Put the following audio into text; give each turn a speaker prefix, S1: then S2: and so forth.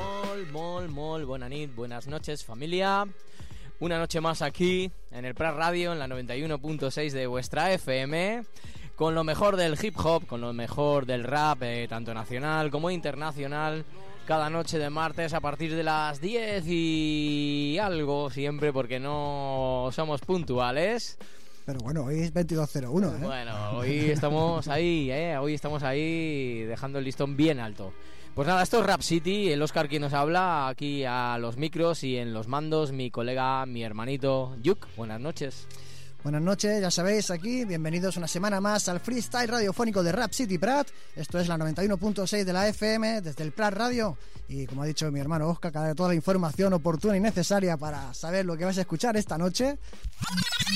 S1: Buena nit, buenas noches, familia. Una noche más aquí, en el Prat Radio, en la 91.6 de vuestra FM, con lo mejor del hip hop, con lo mejor del rap, tanto nacional como internacional, cada noche de martes a partir de las 10 y algo, siempre, porque no somos puntuales.
S2: Pero bueno, hoy es 22:01, ¿eh?
S1: Bueno, hoy estamos ahí dejando el listón bien alto. Pues nada, esto es Rap City, el Oscar quien nos habla, aquí a los micros y en los mandos mi colega, mi hermanito Yuk. Buenas noches.
S2: Buenas noches, ya sabéis, aquí, bienvenidos una semana más al freestyle radiofónico de Rap City Prat. Esto es la 91.6 de la FM, desde el Prat Radio. Y como ha dicho mi hermano Oscar, toda la información oportuna y necesaria para saber lo que vais a escuchar esta noche.